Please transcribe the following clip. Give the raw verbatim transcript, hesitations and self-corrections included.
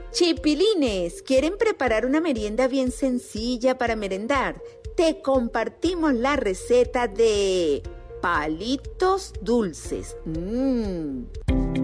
Chipilines, ¿quieren preparar una merienda bien sencilla para merendar? Te compartimos la receta de palitos dulces. Mmm.